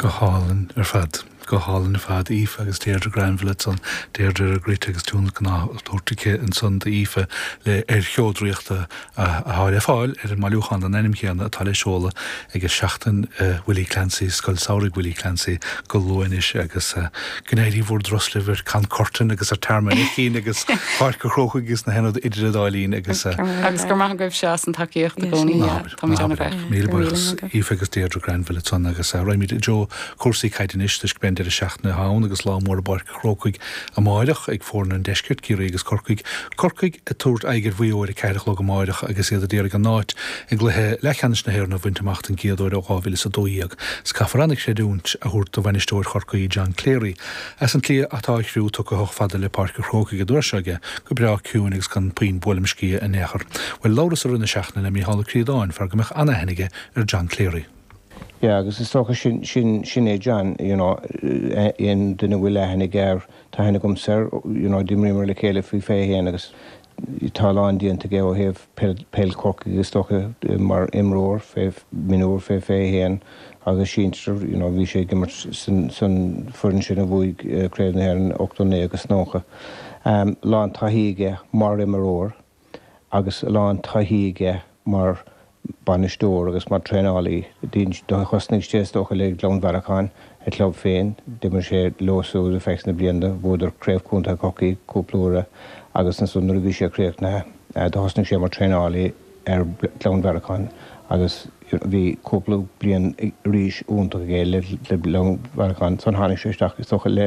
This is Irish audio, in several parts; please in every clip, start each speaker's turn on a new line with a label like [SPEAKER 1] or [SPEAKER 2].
[SPEAKER 1] go hálan fad. Go hálan fad ífe agus déirdre Granville son déirdre a grite agus túna gná túirtice an son de ífe le cheodríochta a háil fáil an maiúchan an enim chéanna atá le seola agus seachtain Willie Clancy, Scoil Saurig Willie Clancy go luanis agus gnéirí bhór drosliver can cortan agus ar termine cín agus páir go chrócha agus na henad idir dálín agus
[SPEAKER 2] gur maith goibh se an takeíocht a gcónaí
[SPEAKER 1] míle buchas ífe agus déirdre Granville son agus roiimiid Jo cuasaí caiidirnis ben de seachna hán agus lámór bar chrócaig a máireach ag fórna an deiscirt cíí agus corcaig a túirt aiger bhuiúir i ceirech le go máireach agus iad a déir an náid ag lethe lechanis na héir na bhaintach an giadúir áháhil sa dóíag. Scafarannig sé dúnt a thuirt do bhainisteúir chorcaí John Cleary. As an clí atáithhrú tu go hochfada le parc chrócaig a dúirseige go breá ciún agus gan puoin bulimscí a nechar. Well láras a rinne seachna na mí hála crídáin far go meach anna henige ar John Cleary.
[SPEAKER 3] Yeah, agus is stocha sin é John, in duna bhfuil lehanna ggéir tá hena gom sir, dimrímar le chéile fao féhéan agus táláin díanta ggé ó héh peil corca agus stocha mar imróir fé minúir fé féhéan agus sínstar, bhí sé gimmar san furin sin a bhuaig créimhna ar an 8 agus nócha. Lán taithíige mar imróir agus lán taithíige mar banistóir agus mar tréálaí dín do chosnig stéastócha le glónmharacháin a club féin, dimar sé lósú a feicna blianda bhúidir créimhcúnta cocaí cúplúra agus an sunnar bhí sé créimhna do chosnig sé mar tréálaí ar glónmharacháin agus bhí cúplú blian ríis únta gé le glónmharacháin san hánig sé isteach stocha le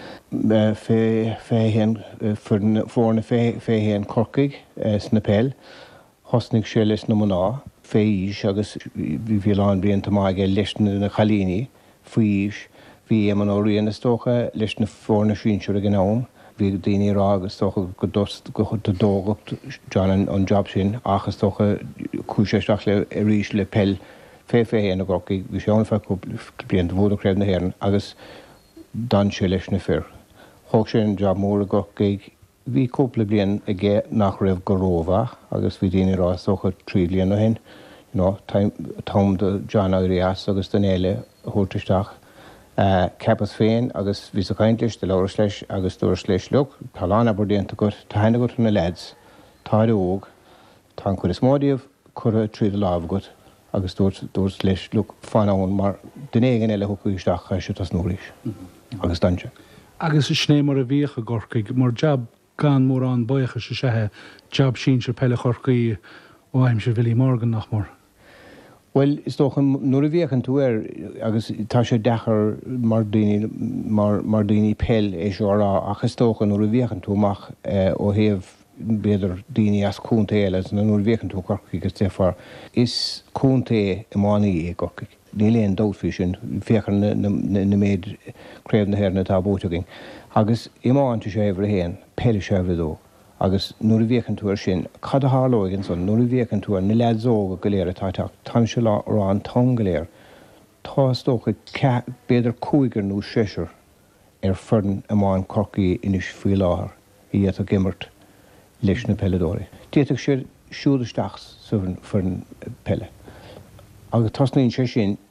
[SPEAKER 3] féhéan fórna féhéan corcaig sna péil, chosnig sé leis na mná, féis agus bhí láin blianta maige leis na chalíní, féis, bhí an óíon na stócha leis na fórna sínsúr a gnám, bhí daoine rá agus tócha go dógacht John an job sin achas tócha cúiseach le ríis le pell féhéan a gocaí, bhí sé anfa blianta bhúd a na héan agus dan sé leis na fir. Thóg sé an job mór a gocaí bhí cúpla blian a ggé nach raibh go rómha agus bhí daoine rá socha 3 blian ó hen, tám de John Áirías agus den éile thuirtaisteach. Cepas féin agus bhí a caintlis de leir leis agus dúir leis leog, tá lán a bordéanta go tá hena go na leds, tá óg, tá chuir is módaíomh chur tríd lábh go agus dúirt leis lu fanán mar den éigen eile thucaisteach chu as nóris agus danse.
[SPEAKER 1] Agus is sné mar a bhíocha gorcaig mar jab gan mór an buocha se sethe job sin se pelle chorcaí ó aim se bhí morgan nach mór.
[SPEAKER 3] Well, is tócha nuair a bhíochan tú agus tá sé dechar mar daoine pell é seo rá achas tócha nuair a bhíochan túach ó héamh beidir daoine as cúnta éile na nuair a bhíochan tú corcaí agus téfar is cúnta i mánaí é gocaig. Ní léon dótfhí sin féchan na méid créimhna héir na tá bóteagin. Agus imáinte sé bhar héan, pelle sé bhar dó. Agus nuair a bhíochan tú ar sin, cad a hálóigen son, nuair a bhíochan tú ar na leadzóga go léir atáteach, tá se lá rá an tan go léir. Tá stócha beidir 5 nó 6 ar fern amáin corcaí inis faoi láthair i dhéad a gimmart leis na pelledóirí. Déiteach sé siúdaisteach sa fern pelle. Agus tasnaíonn sé sin